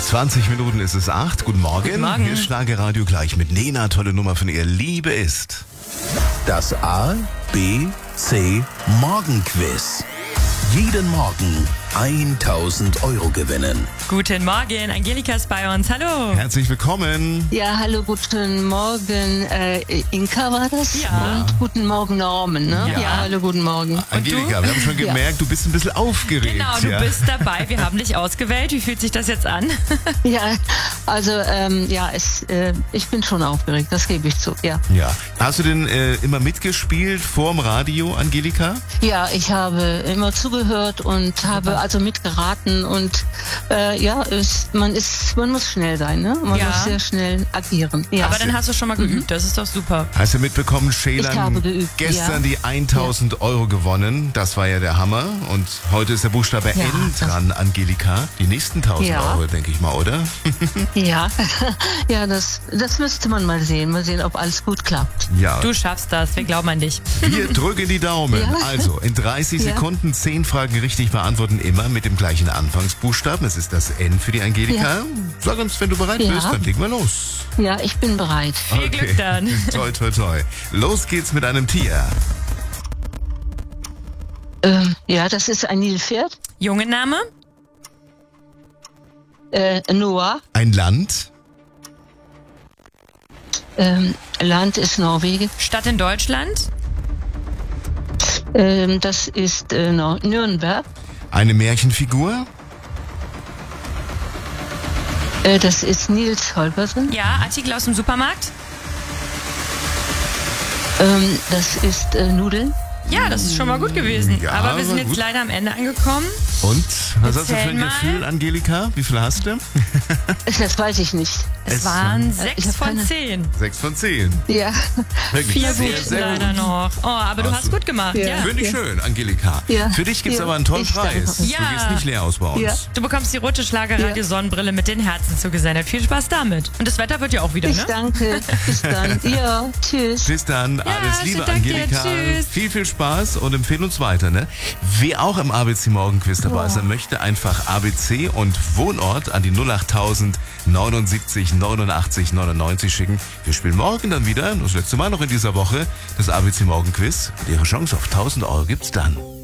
20 Minuten ist es 8. Guten Morgen. Guten Morgen. Hier ist Schlagerradio gleich mit Nena. Tolle Nummer von ihr. Liebe ist. Das A, B, C Morgenquiz. Jeden Morgen 1000 Euro gewinnen. Guten Morgen, Angelika ist bei uns. Hallo. Herzlich willkommen. Ja, hallo, guten Morgen. Inka war das? Ja. Und guten Morgen, Norman, ne? Ja. Hallo, guten Morgen. Angelika, wir haben schon gemerkt, du bist ein bisschen aufgeregt. Genau, du ja? bist dabei. Wir haben dich ausgewählt. Wie fühlt sich das jetzt an? Ja, also, ich bin schon aufgeregt, das gebe ich zu, ja. Ja. Hast du denn immer mitgespielt vorm Radio, Angelika? Ja, ich habe immer zugehört und habe also mitgeraten und man muss schnell sein, ne? Man Ja. muss sehr schnell agieren. Ja. Aber dann hast du schon mal geübt. Das ist doch super. Hast du mitbekommen, Ich habe Schelan geübt, gestern ja. die 1000 Euro gewonnen. Das war ja der Hammer. Und heute ist der Buchstabe Ja, N dran, Angelika. Die nächsten 1000 Ja. Euro, denke ich mal, oder? Ja, ja, das müsste man mal sehen. Mal sehen, ob alles gut klappt. Ja. Du schaffst das. Wir glauben an dich. Wir drücken die Daumen. Ja. Also, in 30 Ja. Sekunden 10 Fragen richtig beantworten, immer mit dem gleichen Anfangsbuchstaben. Es ist das N für die Angelika. Ja. Sag uns, wenn du bereit Ja. bist, dann legen wir los. Ja, ich bin bereit. Viel Glück dann. Toi, toi, toi. Los geht's mit einem Tier. Ja, das ist ein Nilpferd. Jungenname? Noah. Ein Land. Land ist Norwegen. Stadt in Deutschland? Das ist Nürnberg. Eine Märchenfigur. Das ist Nils Holgersen. Ja. Artikel aus dem Supermarkt? Das ist Nudeln. Ja, das ist schon mal gut gewesen. Ja, Aber wir sind war jetzt gut. leider am Ende angekommen. Und? Was hast du für Erzähl ein mal. Gefühl, Angelika? Wie viel hast du? Das weiß ich nicht. Es waren 6 ich hab von keine- 10. 6 von 10. Ja. Wirklich 4 sehr, gut sehr leider gut. noch. Oh, aber du Ach hast so. gut gemacht. Ja. Ja. Finde ich schön, Angelika. Ja. Für dich gibt's Ja. aber einen tollen Ich danke Preis. euch. Ja. Du gehst nicht leer aus bei uns. Ja. Du bekommst die rote Schlagerradio-Sonnenbrille mit den Herzen zugesendet. Viel Spaß damit. Und das Wetter wird ja auch wieder, Ich ne? danke. Bis dann. Ja, tschüss. Bis dann, alles Liebe, schönen Dank dir. Angelika. Tschüss. Viel Spaß und empfehle uns weiter. Ne? Wer auch im ABC Morgenquiz dabei sein möchte, einfach ABC und Wohnort an die 08000 79 89 99 schicken. Wir spielen morgen dann wieder, das letzte Mal noch in dieser Woche, das ABC Morgenquiz. Und Ihre Chance auf 1000 Euro gibt's dann.